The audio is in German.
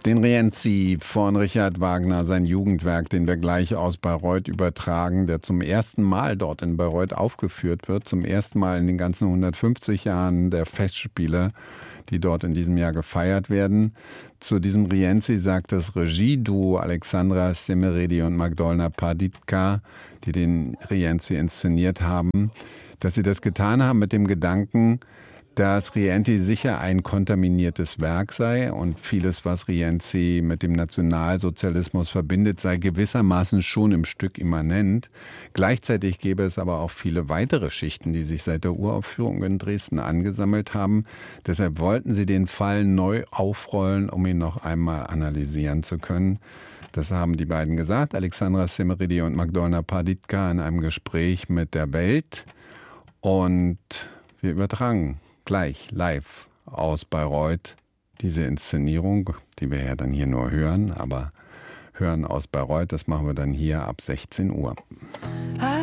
Den Rienzi von Richard Wagner, sein Jugendwerk, den wir gleich aus Bayreuth übertragen, der zum ersten Mal dort in Bayreuth aufgeführt wird, zum ersten Mal in den ganzen 150 Jahren der Festspiele, die dort in diesem Jahr gefeiert werden. Zu diesem Rienzi sagt das Regieduo Alexandra Semeredi und Magdolna Paditka, die den Rienzi inszeniert haben, dass sie das getan haben mit dem Gedanken, dass Rienzi sicher ein kontaminiertes Werk sei und vieles, was Rienzi mit dem Nationalsozialismus verbindet, sei gewissermaßen schon im Stück immanent. Gleichzeitig gäbe es aber auch viele weitere Schichten, die sich seit der Uraufführung in Dresden angesammelt haben. Deshalb wollten sie den Fall neu aufrollen, um ihn noch einmal analysieren zu können. Das haben die beiden gesagt, Alexandra Semeredi und Magdolna Paditka in einem Gespräch mit der Welt. Und wir übertragen gleich live aus Bayreuth diese Inszenierung, die wir ja dann hier nur hören, aber hören aus Bayreuth, das machen wir dann hier ab 16 Uhr.